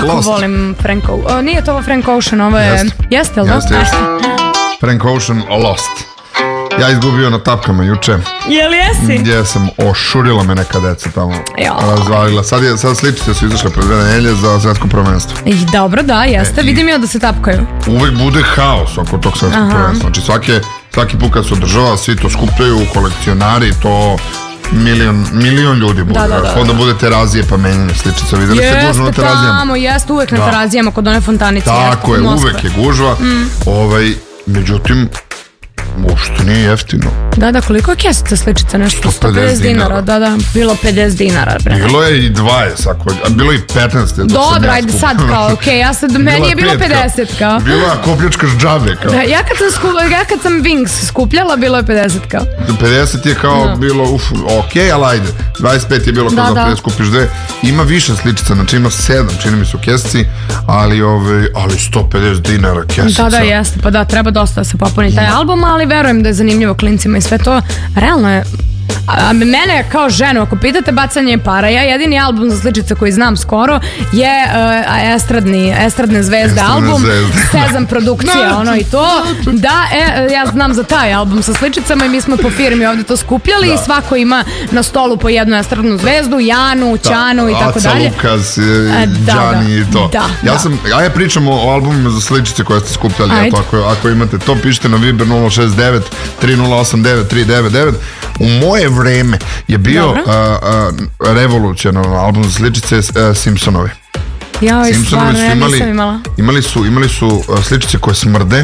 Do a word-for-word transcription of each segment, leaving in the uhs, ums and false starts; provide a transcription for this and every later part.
Jako volim Frank Ocean. Nije to ovo Frank Ocean, ovo je... Jeste, li da? Jeste, jeste. Frank Ocean, Lost. Ja izgubio na tapkama juče. Jel jesi? Gdje sam ošurila me neka deca tamo. Jo. Razvalila. Sad, je, sad sličice su izašle pred dve nedelje za svetsko prvenstvo. I dobro, da, jeste. E, vidim ja da se tapkaju. Uvek bude haos oko tog svetskog prvenstva. Znači svake, svaki put kad se održava, svi to skupljaju, kolekcionari, to... Milion, milion ljudi bude. Da, da, da. Onda bude terazije pa menjene sličice. Videli ste gužva na terazijama? Jeste tamo, jeste uvek na terazijama kod one fontanice. Tako je, uvek je gužva. Mm. Ovaj, međutim, uopšte nije jeftino. Da, da, koliko je kesica sličica? Nešto sto pedeset dinara. Da, da, bilo pedeset dinara. Bilo je i dvadeset, a bilo i petnaest. Dobro, ajde sad kao, okej, okay, ja sad, meni je bilo pedeset kao. Bilo je kopljačka ždžabe kao. Da, ja kad sam, sku, ja kad sam Wings skupljala, bilo je pedeset kao. pedeset je kao no. bilo, uf, okej, okay, ali ajde. dvadeset pet je bilo kao da, da skupiš dve. Ima više sličica, znači ima sedam, čini mi su kesici, ali, ove, ali sto pedeset dinara kesica. Da, da, jeste, pa da, treba dosta da se popuni taj album, ali verujem da je zanimljivo klincima i sve to. Realno je, a mene kao ženu, ako pitate bacanje para, ja jedini album za sličice koji znam skoro je uh, estradni, estradne zvezde Estradne album, Sezam produkcija, ono i to. Da, e, ja znam za taj album sa sličicama i mi smo po firmi ovdje to skupljali da. I svako ima na stolu po jednu estradnu zvezdu, Janu, Ćanu da. I tako dalje. Aca, Lukas, Đani i to. Da, ja, da. Sam, ja je pričam o albumima za sličice koje ste skupljali. Eto, ako, ako imate to, pišite na Viber nula šest devet tri nula osam devet tri devet devet. U moje vreme je bio uh, uh, revolucionaran album za sličice uh, Simpsonovi. Jao, stvarno, ja nisam imala. Imali su, imali su uh, sličice koje smrde.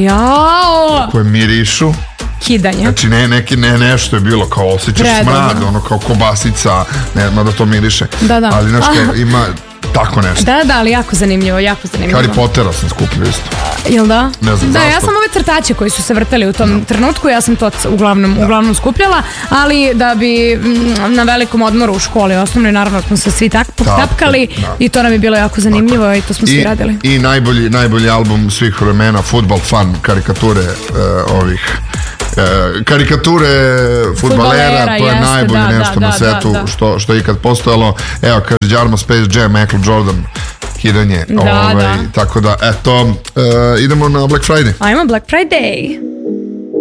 Jao! Koje mirišu. Kidanje. Znači ne, neki, ne, nešto je bilo kao osjećaš smrad, ono kao kobasica, ne, mada to miriše. Da, da. Ali znaš kao ima... Tako nešto. Da, da, ali jako zanimljivo, jako zanimljivo. Harry Pottera sam skupio isto. Jel da? Ne znam da, zašto. Ja sam ove crtače koji su se vrtali u tom da. trenutku, ja sam to uglavnom, da. uglavnom skupljala, ali da bi m, na velikom odmoru u školi osnovnoj, naravno smo se svi tak potapkali da. I to nam je bilo jako zanimljivo tako. I to smo svi I, radili. I najbolji, najbolji album svih vremena, Football Fun, karikature uh, ovih Uh, karikature fudbalera, to je jeste, najbolje da, nešto da, na svetu da, da. Što, što je ikad postojalo. Evo, kaže Jarmo Space Jam, Michael Jordan, kidanje. Da, ovaj, da. Tako da, eto, uh, idemo na Black Friday. Ajmo Black Friday.